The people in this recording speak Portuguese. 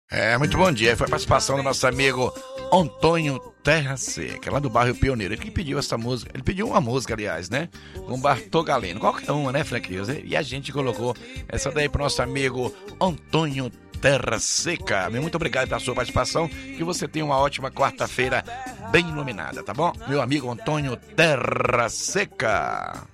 Muito bom dia. Foi a participação do nosso amigo Antônio Terra Seca, lá do bairro Pioneiro. Ele que pediu essa música. Ele pediu uma música, aliás, né? Com Bartô Galeno. Qualquer uma, né, Frank Rios? E a gente colocou essa daí pro nosso amigo Antônio Terra Seca. Muito obrigado pela sua participação. Que você tenha uma ótima quarta-feira bem iluminada, tá bom? Meu amigo Antônio Terra Seca.